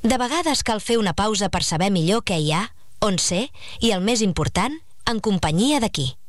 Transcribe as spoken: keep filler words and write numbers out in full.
De vegades cal fer una pausa per saber millor què hi ha, on ser i, el més important, en companyia de qui.